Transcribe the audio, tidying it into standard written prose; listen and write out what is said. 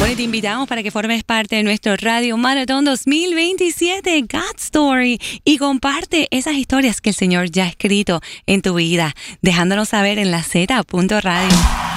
Bueno, te invitamos para que formes parte de nuestro Radio Maratón 2027 God Story y comparte esas historias que el Señor ya ha escrito en tu vida, dejándonos saber en la Z.radio.